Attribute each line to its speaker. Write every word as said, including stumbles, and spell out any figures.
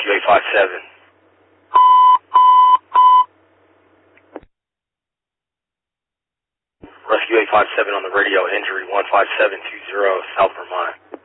Speaker 1: Rescue eight five seven. Rescue eight five seven on the radio, injury one five seven two zero, South Vermont.